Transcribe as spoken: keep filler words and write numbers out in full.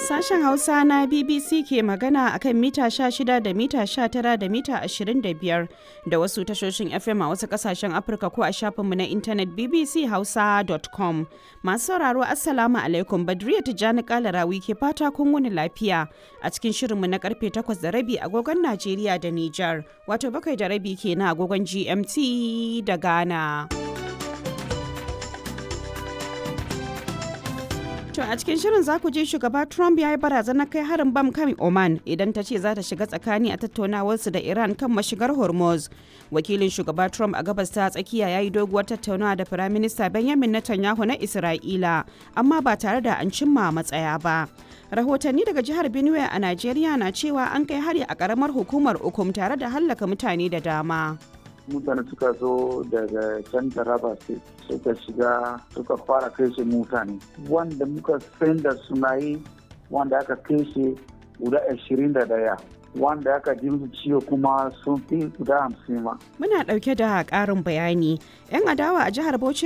Sashen Hausa na B B C ke magana a kan mita sha shida da mita sha tara da mita ashirin da biyar da wasu tashoshin F M a wasu kasashen Afirka ko a shafinmu na intanet b b c hausa dot com. Masu sauraro Assalamu alaikum, Badriya Tijjani Kalarawi ke fata kun wuni lafiya a cikin shirinmu na karfe takwas da rabi agogon Najeriya da Nijar, wato bakwai da rabi kenan agogon G M T da Ghana. To a cikin shirin za ku ji shugaba Trump ya yi barazanar kai harin bam kan Oman idan ta ce za ta shiga tsakani a tattaunawarsu da Iran kan mashigar Hormuz. Wakilin shugaba Trump a gabas ta tsakiya ya yi doguwar tattaunawa da Firaminista Benjamin Netanyahu na Isra'ila, amma ba tare da an cimma matsaya ba. Rahotanni daga jihar Benue a Najeriya na cewa an kai hari a karamar hukumar Ukum tare da hallaka mutane da dama. Mutane suka zo daga can Taraba suka shiga suka fara kashe mutane wanda muka san da suna yi, wanda aka kashe guda ashirin da daya, wanda aka ji musu ciwo kuma sun fi guda hamsin ma. Muna ɗauke da ƙarin bayani. 'Yan adawa a jihar Bauchi